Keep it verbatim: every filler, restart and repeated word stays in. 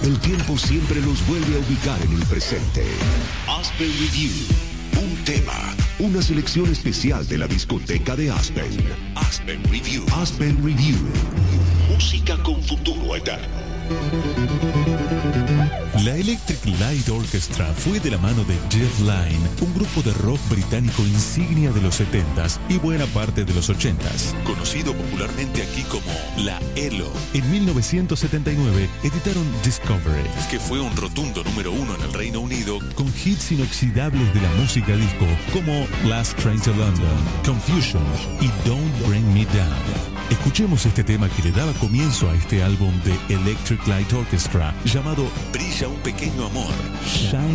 El tiempo siempre los vuelve a ubicar en el presente. Aspen Review. Un tema, una selección especial de la discoteca de Aspen. Aspen Review. Aspen Review. Música con futuro eterno. La Electric Light Orchestra fue de la mano de Jeff Lynne, un grupo de rock británico insignia de los setentas y buena parte de los ochentas, conocido popularmente aquí como la E L O. En mil novecientos setenta y nueve editaron Discovery, que fue un rotundo número uno en el Reino Unido, con hits inoxidables de la música disco como Last Train to London, Confusion y Don't Bring Me Down. Escuchemos este tema que le daba comienzo a este álbum de Electric Light Orchestra, llamado Brilla un pequeño amor, Shine